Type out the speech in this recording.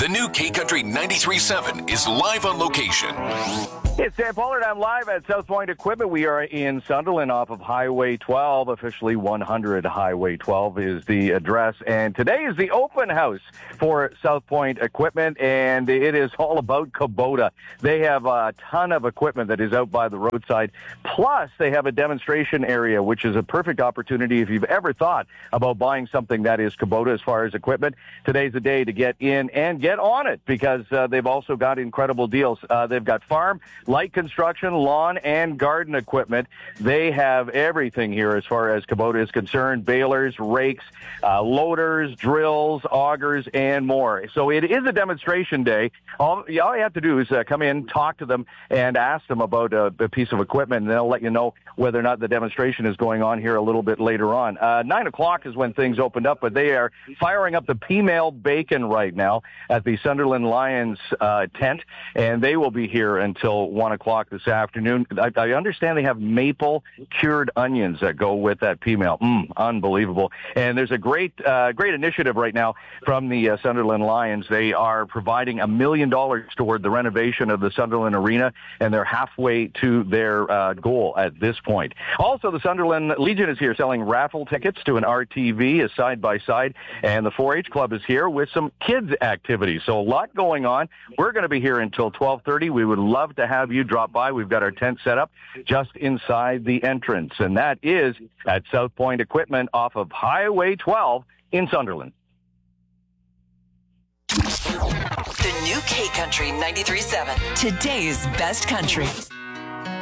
The new K-Country 93.7 is live on location. It's Dan Pollard. I'm live at South Point Equipment. We are in Sunderland off of Highway 12. Officially 100 Highway 12 is the address. And today is the open house for South Point Equipment, and it is all about Kubota. They have a ton of equipment that is out by the roadside. Plus, they have a demonstration area, which is a perfect opportunity if you've ever thought about buying something that is Kubota as far as equipment. Today's the day to get in and get on it because they've also got incredible deals. They've got farm, light construction, lawn, and garden equipment. They have everything here as far as Kubota is concerned: balers, rakes, loaders, drills, augers, and more. So it is a demonstration day. All you have to do is come in, talk to them, and ask them about a piece of equipment, and they'll let you know whether or not the demonstration is going on here a little bit later on. 9 o'clock is when things opened up, but they are firing up the P-Mail Bacon right now at the Sunderland Lions tent, and they will be here until 1 o'clock this afternoon. I understand they have maple cured onions that go with that P-Mail. Unbelievable. And there's a great initiative right now from the Sunderland Lions. They are providing $1 million toward the renovation of the Sunderland Arena, and they're halfway to their goal at this point. Also, the Sunderland Legion is here selling raffle tickets to an RTV, a side-by-side, and the 4-H Club is here with some kids' activities. So a lot going on. We're going to be here until 12:30. We would love to have you drop by. We've got our tent set up just inside the entrance, and that is at South Point Equipment off of Highway 12 in Sunderland. The new K-Country 93.7. Today's best country.